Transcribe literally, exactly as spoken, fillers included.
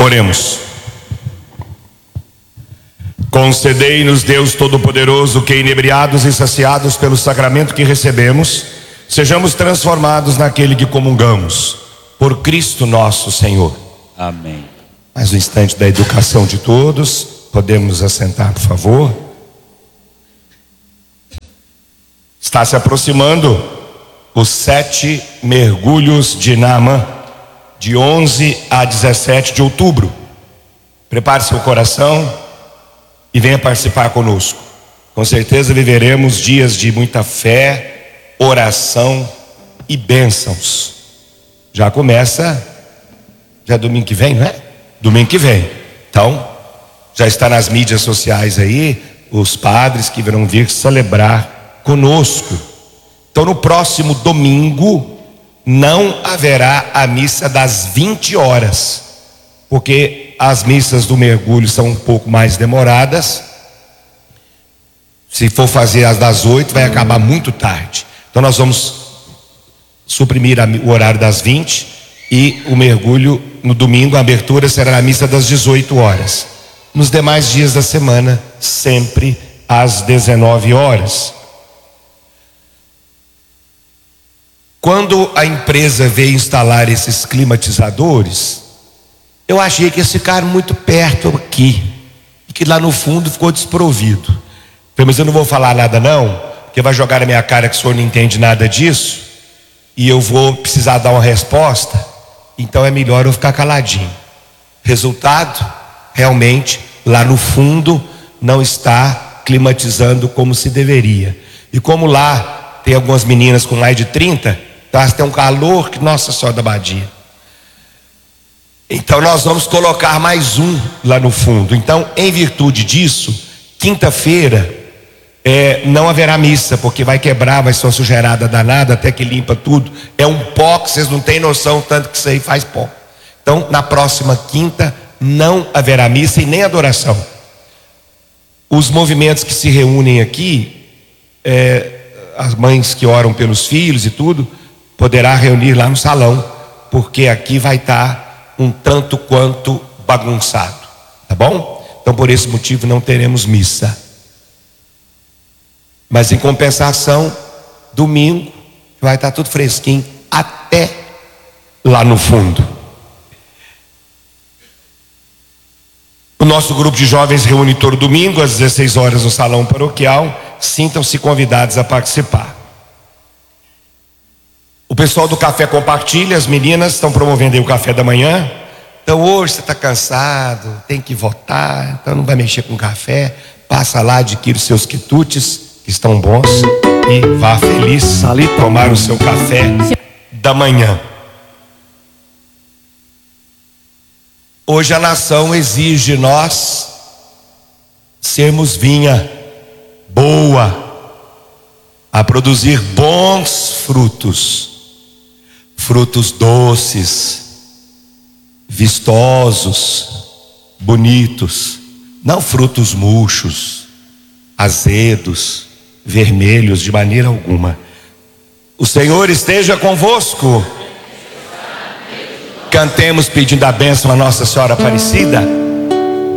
Oremos. Concedei-nos, Deus Todo-Poderoso, que inebriados e saciados pelo sacramento que recebemos, sejamos transformados naquele que comungamos, por Cristo nosso Senhor. Amém. Mais um instante da educação de todos. Podemos assentar, por favor. Está se aproximando os sete mergulhos de Naamã, de onze a dezessete de outubro. Prepare seu coração e venha participar conosco. Com certeza viveremos dias de muita fé, oração e bênçãos. Já começa, já é domingo que vem, não é? Domingo que vem. Então, já está nas mídias sociais aí, os padres que virão vir celebrar conosco. Então, no próximo domingo, não haverá a missa das vinte horas, porque as missas do mergulho são um pouco mais demoradas. Se for fazer as das oito, vai acabar muito tarde. Então nós vamos suprimir o horário das vinte, e o mergulho no domingo, a abertura será na missa das dezoito horas. Nos demais dias da semana, sempre às dezenove horas. Quando a empresa veio instalar esses climatizadores, eu achei que eles ficaram muito perto aqui, e que lá no fundo ficou desprovido. Falei, mas eu não vou falar nada não, porque vai jogar na minha cara que o senhor não entende nada disso, e eu vou precisar dar uma resposta, então é melhor eu ficar caladinho. Resultado, realmente, lá no fundo não está climatizando como se deveria. E como lá tem algumas meninas com mais de trinta, tá, tem um calor que, nossa senhora da Badia. Então nós vamos colocar mais um lá no fundo. Então, em virtude disso, quinta-feira é, não haverá missa, porque vai quebrar, vai ser uma sujeirada danada, até que limpa tudo. É um pó que vocês não têm noção, tanto que isso aí faz pó. Então, na próxima quinta não haverá missa e nem adoração. Os movimentos que se reúnem aqui, é, as mães que oram pelos filhos e tudo, poderá reunir lá no salão, porque aqui vai estar um tanto quanto bagunçado, tá bom? Então por esse motivo não teremos missa. Mas em compensação, domingo vai estar tudo fresquinho até lá no fundo. O nosso grupo de jovens reúne todo domingo às dezesseis horas no salão paroquial. Sintam-se convidados a participar. O pessoal do Café Compartilha, as meninas estão promovendo aí o café da manhã. Então hoje você está cansado, tem que votar, então não vai mexer com café. Passa lá, adquire os seus quitutes, que estão bons, e vá feliz ali tomar o seu café da manhã. Hoje a nação exige de nós sermos vinha boa, a produzir bons frutos, frutos doces, vistosos, bonitos, não frutos murchos, azedos, vermelhos, de maneira alguma. O Senhor esteja convosco. Cantemos pedindo a bênção a Nossa Senhora Aparecida.